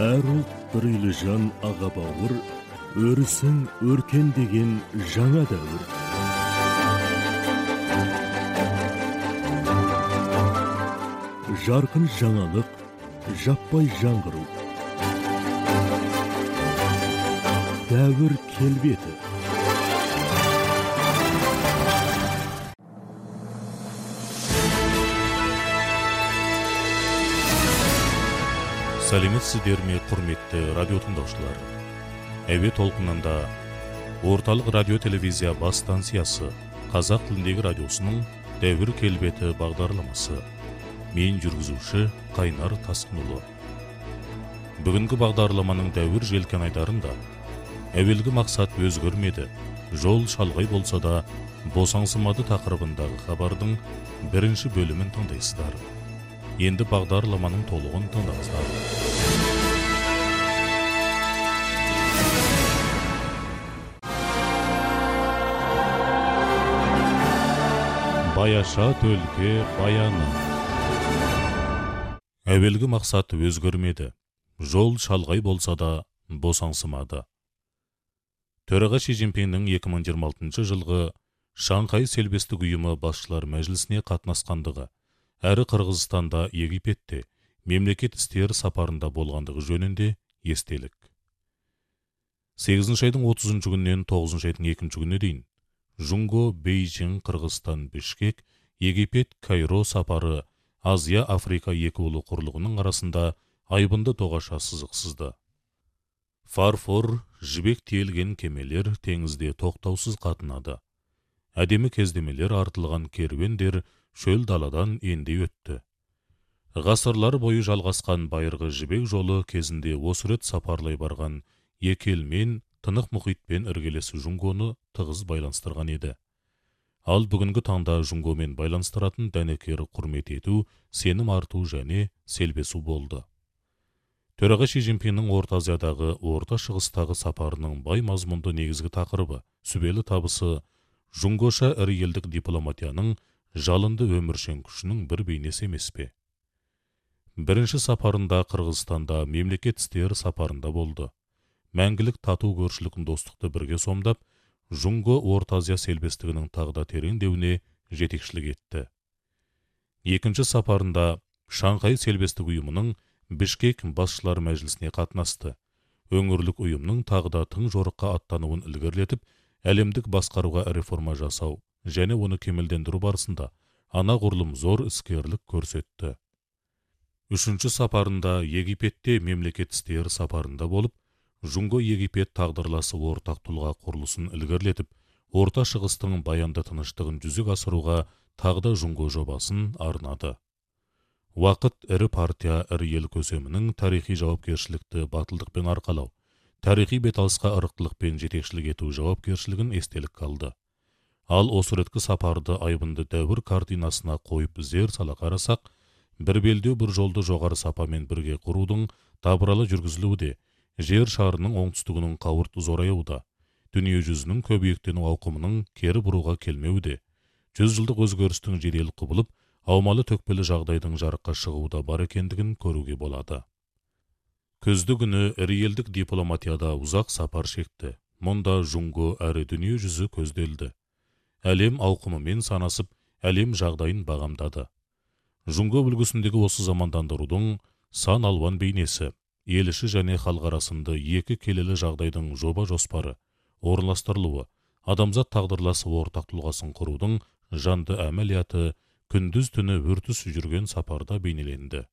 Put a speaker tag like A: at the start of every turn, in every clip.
A: Әр ұлт бір үйлі аға бауыр, өрісің өркен деген жаңа дәуір. Жарқын жаңалық, жаппай жаңғыру. Дәуір келбеті.
B: Сәлеметсіздер ме, құрметті радио тыңдаушылар. Әуе толқынында орталық радио телевизия бас станциясы қазақ тіліндегі радиосының Дәуір келбеті бағдарламасы. Мен жүргізуші Қайнар Тасқынұлы. Бүгінгі бағдарламаның дәуір желкен айдарында әуелгі мақсат өзгермеді, жол шалғай болса да босаңсымады тақырыбындағы хабардың бірінші бөлімін тыңдайсыздар. Енді бағдарламаның толығын тыңдаңыздар. Баяша төлке баяны. Әуелгі мақсат өзгермеді, жол шалғай болса да босаңсымады. Төраға Ши Цзиньпиннің 2026 жылғы Шанхай селбестік ұйымы басшылар мәжілісіне қатынасқандығы, әрі Қырғызстанда, Египетте мемлекет істері сапарында болғандығы жөнінде естелік. 8 айдың 30 күннен 9 айдың 2 күніне дейін Жунго, Бейжің, Қырғызстан, Бішкек, Египет, Кайро сапары Азия-Африка екі ұлы құрлығының арасында айбынды тоғаша сызықсызды. Фарфор, жібек тиелген кемелер теңізде тоқтаусыз қатынады. Әдемі кездемелер артылған керуендер шөл даладан енді өтті. Ғасырлар бойы жалғасқан байырғы жібек жолы кезінде осы рет сапарлай барған екі елмен тынық мұхитпен іргелесі Жунгоны тығыз байланыстырған еді. Ал бүгінгі таңда Жунгомен байланыстыратын дәнекер құрмет ету, сенім арту және селбесу болды. Төраға Ши Цзиньпиннің Орта Азиядағы, Орта Шығыстағы сапарының бай мазмұнды негізгі тақырыбы, сүбелі табысы Жунгоша ірі елдік дипломатияның жалынды өміршең күшінің бір бейнесі емес пе? Бірінші сапарында Қырғызстанда, мемлекет істері сапарында болды. Мәңгілік тату көршілік достықты бірге сомдап, Жунго Орта Азия селбестігінің тағда тереңдеуіне жетекшілік етті. Екінші сапарында Шанхай селбестік ұйымының Бішкек басшылар мәжілісіне қатынасты. Өңірлік ұйымның тағда тың жорыққа аттануын ілгерілетіп, әлемдік басқаруға реформа жасау және оны кемелдендіру барысында анағұрлым зор іскерлік көрсетті. Үшінші сапарында Египетте мемлекет істері сапарында болып, Жунго Египет тағдырласы ортақ тұлға құрылысын ілгерілетіп, Орта Шығыстың баянды тыныштығын жүзеге асыруға тағда Жунго жобасын арнады. Уақыт ірі партия, ірі ел көсемінің тарихи жауапкершілікті батылдықпен арқалау, тарихи беталысқа ырықтылықпен жетекшілік ету жауапкершілігін естелік қалды. Ал осы реткі сапарды айбынды дәуір картинасына қойып зер сала қарасақ, бір белдеу бір жолды жоғары сапамен бірге құрудың табыралы жүргізілуде, жер шарының оңтүстігінің қауырт зораюда, дүние жүзінің көбейіктену ауқымының кері бұруға келмеуде, 100 жылдық өзгерістің жедел құбылып, аумалы төкпелі жағдайдың жарыққа шығуда бар екендігін көруге болады. Күзді күні ірі елдік дипломатияда ұзақ сапар шекті. Мұнда Жунго әрі дүние жүзі көзделді. Әлем ауқымымен санасып, әлем жағдайын бағамдады. Жунго үлгісіндегі осы замандандырудың сан алуан бейнесі, ел іші және халық арасында екі келелі жағдайдың жоба жоспары, орынластырылуы, адамзат тағдырласы ортақ тұлғасын құрудың жанды әмәлияты күндіз түні өртіс жүрген сапарда бейнеленді.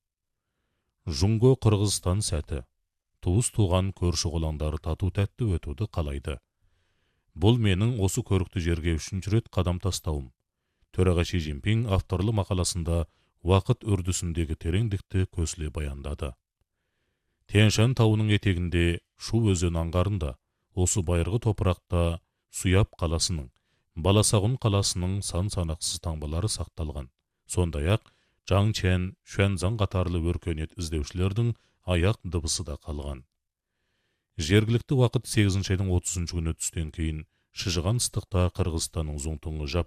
B: Жунго Қырғызстан сәті, туыс туған көрші қолаңдары тату тәтті өтуді қалайды. Бұл менің осы көрікті жерге үшінші рет қадам тастауым. Төраға Ши Цзиньпин авторлы мақаласында уақыт үрдісіндегі тереңдікті көсіле баяндады. Тянь-Шань тауының етегінде, Шу өзен аңғарында, осы байырғы топырақта Суяб қаласының, Баласағұн қаласының сан-санақсыз таңбалары сақталған. Сондай-ақ Жаңчэн, Шуанзан қатарлы өркениет іздеушілердің аяқ дыбысы да қалған. Жергілікті уақыт 8 айдың 30 күні түстен кейін шыжыған ыстықта Қырғызстанның Зұңтұңы жап